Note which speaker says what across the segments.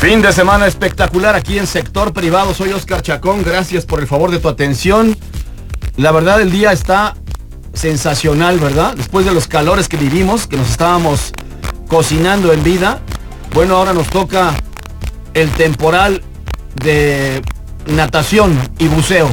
Speaker 1: Fin de semana espectacular aquí en Sector Privado. Soy Oscar Chacón, gracias por el favor de tu atención. La verdad, el día está sensacional, ¿verdad? Después de los calores que vivimos, que nos estábamos cocinando en vida. Bueno, ahora nos toca el temporal de natación y buceo.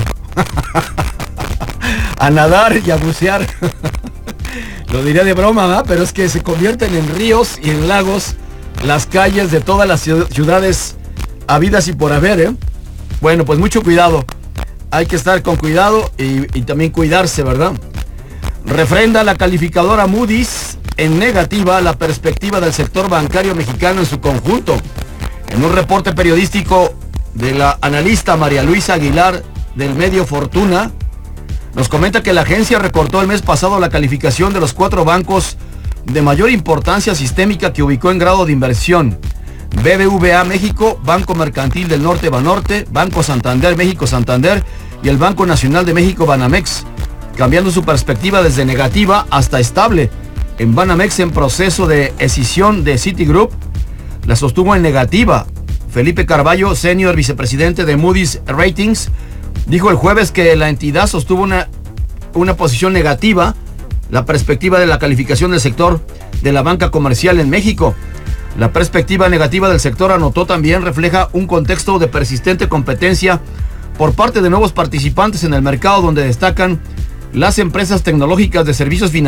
Speaker 1: A nadar y a bucear. Lo diría de broma, ¿verdad? Pero es que se convierten en ríos y en lagos las calles de todas las ciudades habidas y por haber, ¿eh? Bueno, pues mucho cuidado. Hay que estar con cuidado y también cuidarse, ¿verdad? Refrenda la calificadora Moody's en negativa la perspectiva del sector bancario mexicano en su conjunto. En un reporte periodístico de la analista María Luisa Aguilar del medio Fortuna, nos comenta que la agencia recortó el mes pasado la calificación de los 4 bancos de mayor importancia sistémica que ubicó en grado de inversión: BBVA México, Banco Mercantil del Norte Banorte, Banco Santander México Santander y el Banco Nacional de México Banamex, cambiando su perspectiva desde negativa hasta estable. En Banamex, en proceso de escisión de Citigroup, la sostuvo en negativa. Felipe Carballo, senior vicepresidente de Moody's Ratings, dijo el jueves que la entidad sostuvo una posición negativa la perspectiva de la calificación del sector de la banca comercial en México. La perspectiva negativa del sector, anotó también, refleja un contexto de persistente competencia por parte de nuevos participantes en el mercado, donde destacan las empresas tecnológicas de servicios financieros